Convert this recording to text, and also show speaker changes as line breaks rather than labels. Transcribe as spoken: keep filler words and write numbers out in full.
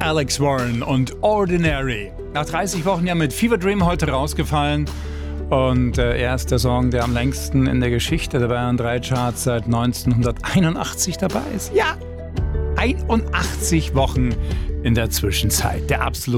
Alex Warren und Ordinary. Nach dreißig Wochen ja mit Fever Dream heute rausgefallen. Und äh, er ist der Song, der am längsten in der Geschichte der Bayern drei Charts seit neunzehnhunderteinundachtzig dabei ist. Ja, einundachtzig Wochen in der Zwischenzeit. Der absolute